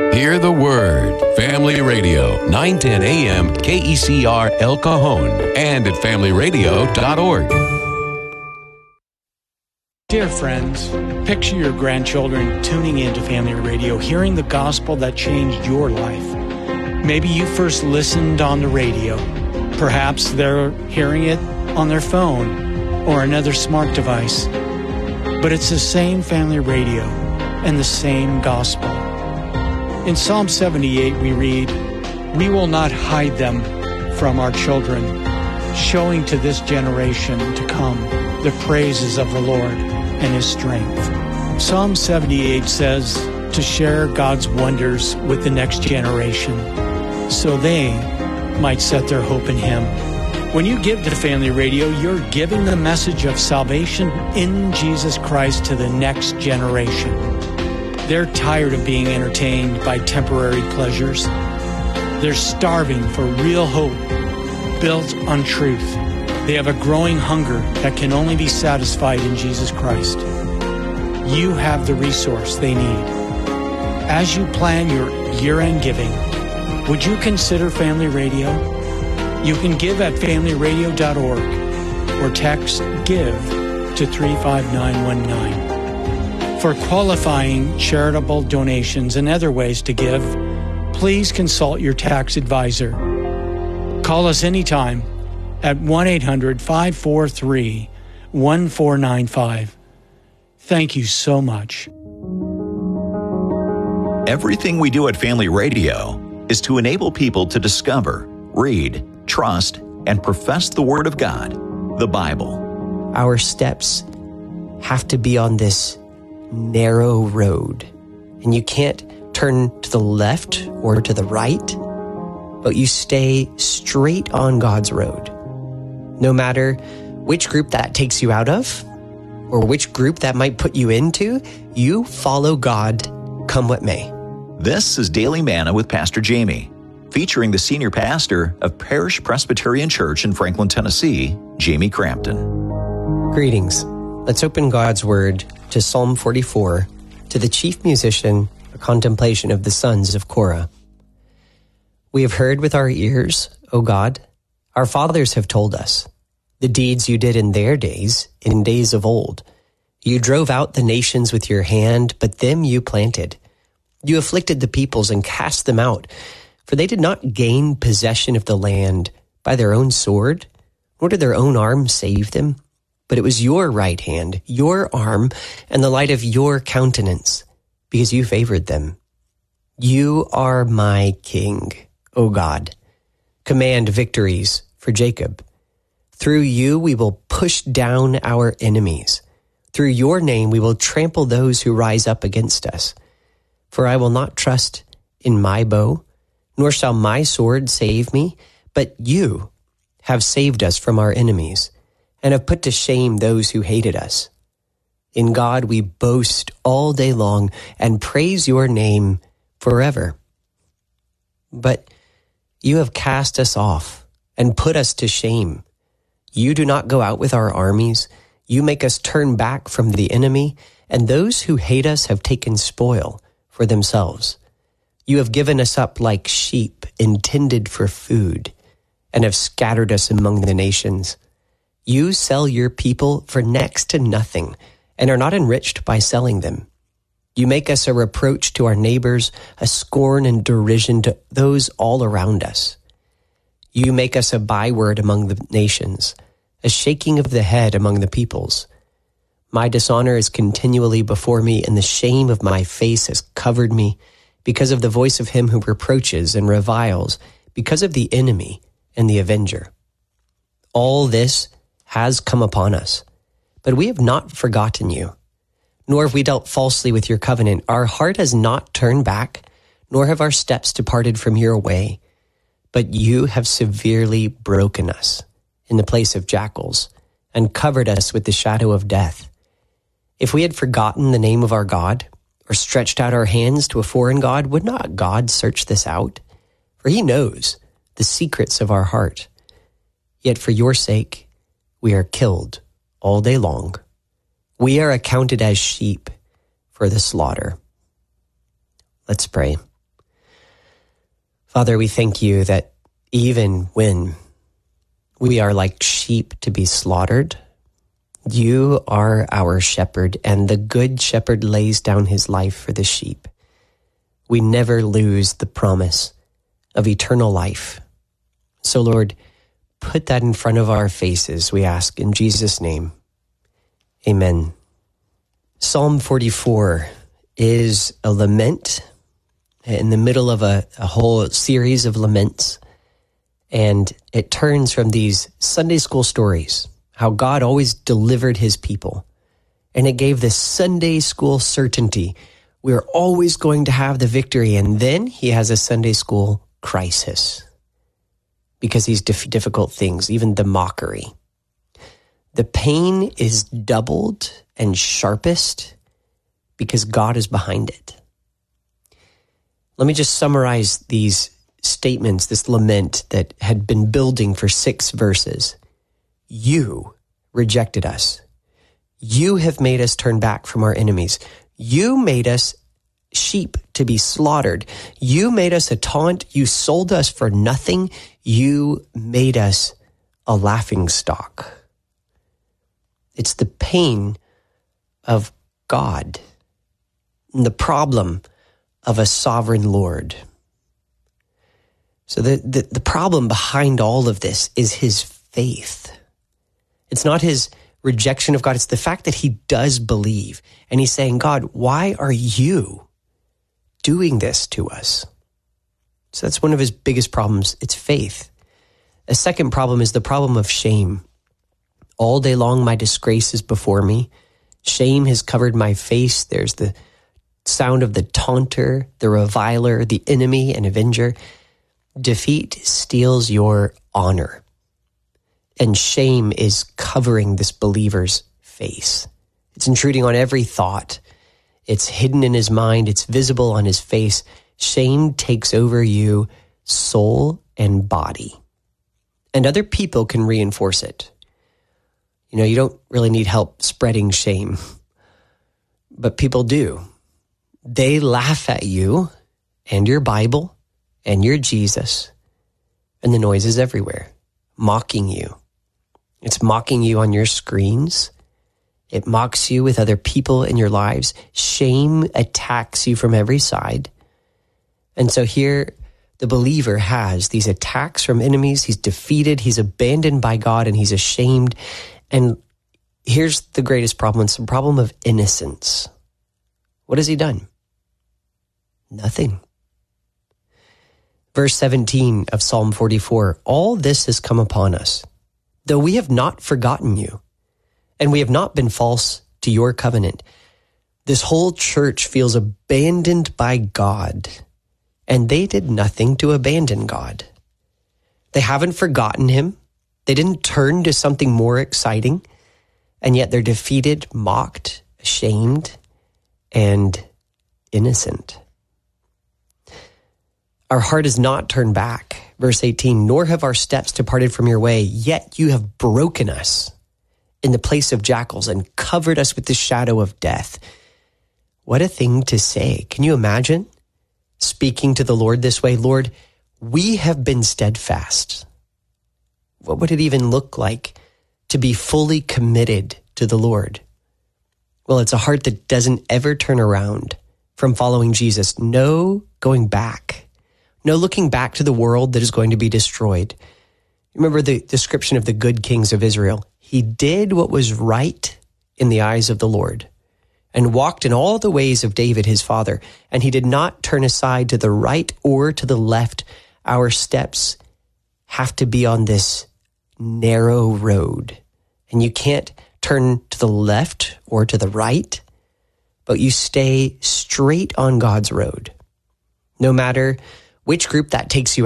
Hear the Word. Family Radio, 910 AM, KECR El Cajon, and at familyradio.org. Dear friends, picture your grandchildren tuning into Family Radio, hearing the gospel that changed your life. Maybe you first listened on the radio. Perhaps they're hearing it on their phone or another smart device. But it's the same Family Radio and the same gospel. In Psalm 78 we read, "We will not hide them from our children, showing to this generation to come the praises of the Lord and His strength." Psalm 78 says to share God's wonders with the next generation so they might set their hope in Him. When you give to Family Radio, you're giving the message of salvation in Jesus Christ to the next generation. They're tired of being entertained by temporary pleasures. They're starving for real hope built on truth. They have a growing hunger that can only be satisfied in Jesus Christ. You have the resource they need. As you plan your year-end giving, would you consider Family Radio? You can give at familyradio.org or text GIVE to 35919. For qualifying charitable donations and other ways to give, please consult your tax advisor. Call us anytime at 1-800-543-1495. Thank you so much. Everything we do at Family Radio is to enable people to discover, read, trust, and profess the Word of God, the Bible. Our steps have to be on this narrow road, and you can't turn to the left or to the right, but you stay straight on God's road. No matter which group that takes you out of, or which group that might put you into, you follow God, come what may. This is Daily Manna with Pastor Jamie, featuring the senior pastor of Parish Presbyterian Church in Franklin, Tennessee, Jamie Crampton. Greetings. Let's open God's Word to Psalm 44, to the chief musician, a contemplation of the sons of Korah. We have heard with our ears, O God, our fathers have told us, the deeds you did in their days, in days of old. You drove out the nations with your hand, but them you planted. You afflicted the peoples and cast them out, for they did not gain possession of the land by their own sword, nor did their own arm save them. But it was your right hand, your arm, and the light of your countenance, because you favored them. You are my king, O God. Command victories for Jacob. Through you we will push down our enemies. Through your name we will trample those who rise up against us. For I will not trust in my bow, nor shall my sword save me, but you have saved us from our enemies, and have put to shame those who hated us. In God we boast all day long and praise your name forever. But you have cast us off and put us to shame. You do not go out with our armies. You make us turn back from the enemy, and those who hate us have taken spoil for themselves. You have given us up like sheep intended for food, and have scattered us among the nations. You sell your people for next to nothing, and are not enriched by selling them. You make us a reproach to our neighbors, a scorn and derision to those all around us. You make us a byword among the nations, a shaking of the head among the peoples. My dishonor is continually before me, and the shame of my face has covered me, because of the voice of him who reproaches and reviles, because of the enemy and the avenger. All this has come upon us, but we have not forgotten you, nor have we dealt falsely with your covenant. Our heart has not turned back, nor have our steps departed from your way, but you have severely broken us in the place of jackals, and covered us with the shadow of death. If we had forgotten the name of our God, or stretched out our hands to a foreign god, would not God search this out? For he knows the secrets of our heart. Yet for your sake, we are killed all day long. We are accounted as sheep for the slaughter. Let's pray. Father, we thank you that even when we are like sheep to be slaughtered, you are our shepherd, and the good shepherd lays down his life for the sheep. We never lose the promise of eternal life. So, Lord, put that in front of our faces, we ask in Jesus' name. Amen. Psalm 44 is a lament in the middle of a whole series of laments. And it turns from these Sunday school stories, how God always delivered his people. And it gave this Sunday school certainty. We're always going to have the victory. And then he has a Sunday school crisis because these difficult things, even the mockery. The pain is doubled and sharpest because God is behind it. Let me just summarize these statements, this lament that had been building for 6 verses. You rejected us. You have made us turn back from our enemies. You made us sheep to be slaughtered. You made us a taunt. You sold us for nothing. You made us a laughingstock. It's the pain of God and the problem of a sovereign Lord. So the problem behind all of this is his faith. It's not his rejection of God. It's the fact that he does believe. And he's saying, God, why are you doing this to us? So that's one of his biggest problems. It's faith. A second problem is the problem of shame. All day long, my disgrace is before me. Shame has covered my face. There's the sound of the taunter, the reviler, the enemy and avenger. Defeat steals your honor, and shame is covering this believer's face. It's intruding on every thought. It's hidden in his mind. It's visible on his face. Shame takes over you, soul and body. And other people can reinforce it. You don't really need help spreading shame, but people do. They laugh at you and your Bible and your Jesus, and the noise is everywhere, mocking you. It's mocking you on your screens. It mocks you with other people in your lives. Shame attacks you from every side. And so here, the believer has these attacks from enemies. He's defeated. He's abandoned by God, and he's ashamed. And here's the greatest problem. It's the problem of innocence. What has he done? Nothing. Verse 17 of Psalm 44, all this has come upon us, though we have not forgotten you, and we have not been false to your covenant. This whole church feels abandoned by God, and they did nothing to abandon God. They haven't forgotten him. They didn't turn to something more exciting, and yet they're defeated, mocked, ashamed, and innocent. Our heart is not turned back. Verse 18, nor have our steps departed from your way, yet you have broken us in the place of jackals and covered us with the shadow of death. What a thing to say. Can you imagine speaking to the Lord this way? Lord, we have been steadfast. What would it even look like to be fully committed to the Lord? Well, it's a heart that doesn't ever turn around from following Jesus. No going back. No looking back to the world that is going to be destroyed. Remember the description of the good kings of Israel. He did what was right in the eyes of the Lord and walked in all the ways of David, his father. And he did not turn aside to the right or to the left. Our steps have to be on this narrow road. And you can't turn to the left or to the right, but you stay straight on God's road. No matter which group that takes you